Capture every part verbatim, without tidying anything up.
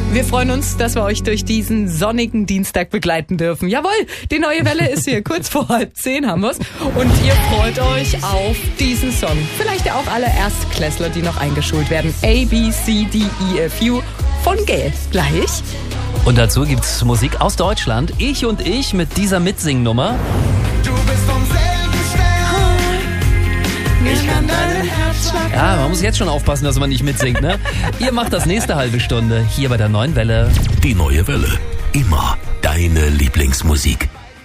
Wir freuen uns, dass wir euch durch diesen sonnigen Dienstag begleiten dürfen. Jawohl, die neue Welle ist hier. Kurz vor halb zehn haben wir's. Und ihr freut euch auf diesen Song. Vielleicht ja auch alle Erstklässler, die noch eingeschult werden. A, B, C, D, E, F, U von Gail. Gleich. Und dazu gibt's Musik aus Deutschland. Ich und ich mit dieser Mitsingnummer. Du bist vom selben Stern. Ich kann deinen Herzschlag. Ja, man muss jetzt schon aufpassen, dass man nicht mitsingt, ne? Ihr macht das nächste halbe Stunde hier bei der neuen Welle. Die neue Welle. Immer deine Lieblingsmusik.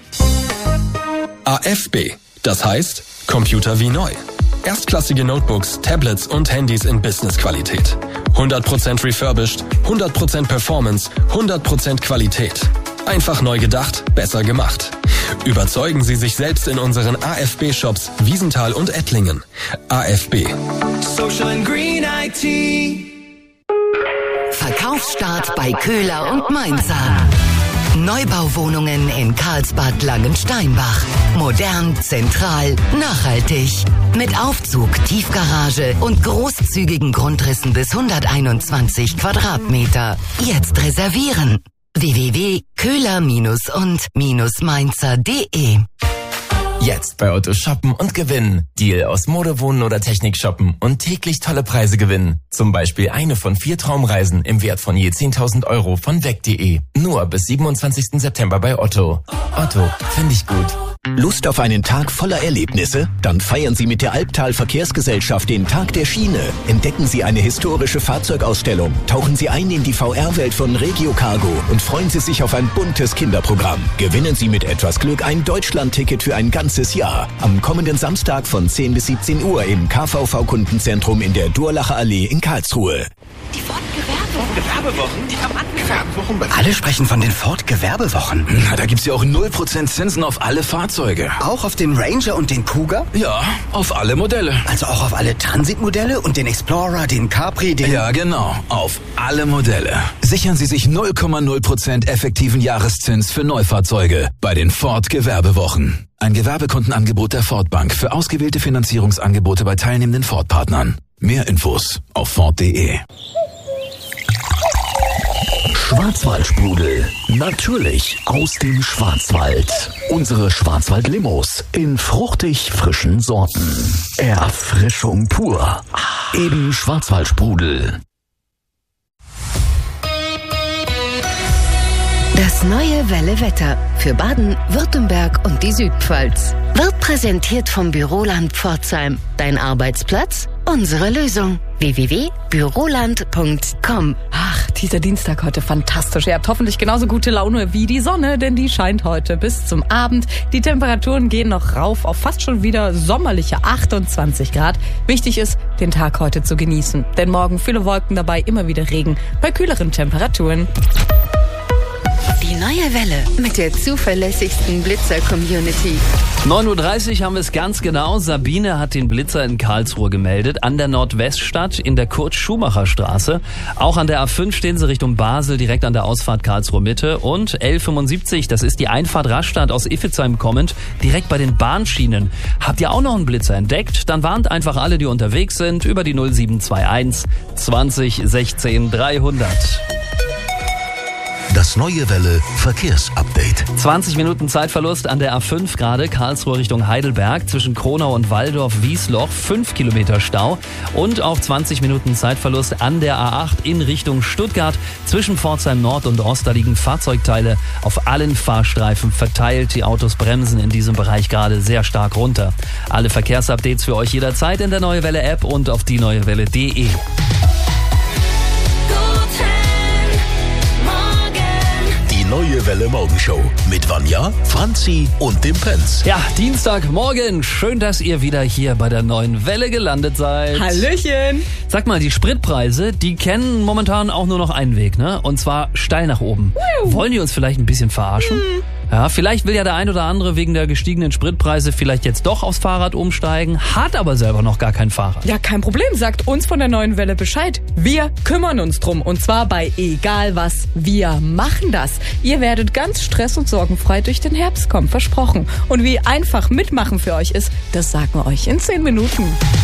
A F B. Das heißt Computer wie neu. Erstklassige Notebooks, Tablets und Handys in Business-Qualität. hundert Prozent refurbished, hundert Prozent Performance, hundert Prozent Qualität. Einfach neu gedacht, besser gemacht. Überzeugen Sie sich selbst in unseren A F B-Shops Wiesenthal und Ettlingen. A F B. Social and Green I T. Verkaufsstart bei Köhler und Mainzer. Neubauwohnungen in Karlsbad Langensteinbach. Modern, zentral, nachhaltig. Mit Aufzug, Tiefgarage und großzügigen Grundrissen bis hunderteinundzwanzig Quadratmeter. Jetzt reservieren. w w w punkt köhler und mainzer punkt de. Jetzt bei Otto shoppen und gewinnen. Deal aus Modewohnen oder Technik shoppen und täglich tolle Preise gewinnen. Zum Beispiel eine von vier Traumreisen im Wert von je zehntausend Euro von weg punkt de. Nur bis siebenundzwanzigsten September bei Otto. Otto, finde ich gut. Lust auf einen Tag voller Erlebnisse? Dann feiern Sie mit der Albtal Verkehrsgesellschaft den Tag der Schiene. Entdecken Sie eine historische Fahrzeugausstellung, tauchen Sie ein in die V R-Welt von Regio Cargo und freuen Sie sich auf ein buntes Kinderprogramm. Gewinnen Sie mit etwas Glück ein Deutschland-Ticket für ein ganzes Jahr. Am kommenden Samstag von zehn bis siebzehn Uhr im K V V-Kundenzentrum in der Durlacher Allee in Karlsruhe. Die Ford-Gewerbewochen, die haben angefangen. Alle sprechen von den Ford-Gewerbewochen. Na, da gibt's ja auch null Prozent Zinsen auf alle Fahrzeuge. Auch auf den Ranger und den Cougar? Ja, auf alle Modelle. Also auch auf alle Transit-Modelle und den Explorer, den Capri, den... Ja, genau, auf alle Modelle. Sichern Sie sich null Komma null Prozent effektiven Jahreszins für Neufahrzeuge bei den Ford-Gewerbewochen. Ein Gewerbekundenangebot der Ford Bank für ausgewählte Finanzierungsangebote bei teilnehmenden Ford-Partnern. Mehr Infos auf Ford punkt de. Schwarzwaldsprudel. Natürlich aus dem Schwarzwald. Unsere Schwarzwald-Limos in fruchtig frischen Sorten. Erfrischung pur. Eben Schwarzwaldsprudel. Das neue Welle Wetter für Baden, Württemberg und die Südpfalz wird präsentiert vom Büroland Pforzheim. Dein Arbeitsplatz, unsere Lösung. w w w punkt büroland punkt com. Ach, dieser Dienstag heute fantastisch. Ihr habt hoffentlich genauso gute Laune wie die Sonne, denn die scheint heute bis zum Abend. Die Temperaturen gehen noch rauf auf fast schon wieder sommerliche achtundzwanzig Grad. Wichtig ist, den Tag heute zu genießen, denn morgen viele Wolken dabei, immer wieder Regen bei kühleren Temperaturen. Die neue Welle mit der zuverlässigsten Blitzer-Community. neun Uhr dreißig haben wir es ganz genau. Sabine hat den Blitzer in Karlsruhe gemeldet, an der Nordweststadt in der Kurt-Schumacher-Straße. Auch an der A fünf stehen sie Richtung Basel, direkt an der Ausfahrt Karlsruhe Mitte. Und L fünfundsiebzig, das ist die Einfahrt Rastatt aus Iffezheim kommend, direkt bei den Bahnschienen. Habt ihr auch noch einen Blitzer entdeckt? Dann warnt einfach alle, die unterwegs sind, über die null sieben zwei eins zwanzig sechzehn dreihundert. Das neue Welle Verkehrsupdate. zwanzig Minuten Zeitverlust an der A fünf gerade, Karlsruhe Richtung Heidelberg, zwischen Kronau und Walldorf-Wiesloch, fünf Kilometer Stau. Und auch zwanzig Minuten Zeitverlust an der A acht in Richtung Stuttgart, zwischen Pforzheim Nord und Ost. Da liegen Fahrzeugteile auf allen Fahrstreifen verteilt. Die Autos bremsen in diesem Bereich gerade sehr stark runter. Alle Verkehrsupdates für euch jederzeit in der Neue Welle App und auf die neue welle punkt de. Neue Welle Morgenshow mit Vanja, Franzi und dem Pence. Ja, Dienstagmorgen. Schön, dass ihr wieder hier bei der neuen Welle gelandet seid. Hallöchen. Sag mal, die Spritpreise, die kennen momentan auch nur noch einen Weg, ne? Und zwar steil nach oben. Wow. Wollen die uns vielleicht ein bisschen verarschen? Hm. Ja, vielleicht will ja der ein oder andere wegen der gestiegenen Spritpreise vielleicht jetzt doch aufs Fahrrad umsteigen, hat aber selber noch gar kein Fahrrad. Ja, kein Problem, sagt uns von der neuen Welle Bescheid. Wir kümmern uns drum und zwar bei egal was. Wir machen das. Ihr werdet ganz stress- und sorgenfrei durch den Herbst kommen, versprochen. Und wie einfach mitmachen für euch ist, das sagen wir euch in zehn Minuten.